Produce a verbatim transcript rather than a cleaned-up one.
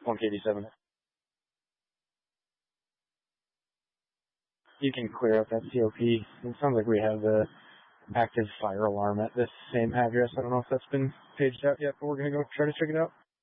one K D seven. You can clear up that C O P. It sounds like we have the active fire alarm at this same address. I don't know if that's been paged out yet, but we're going to go try to check it out.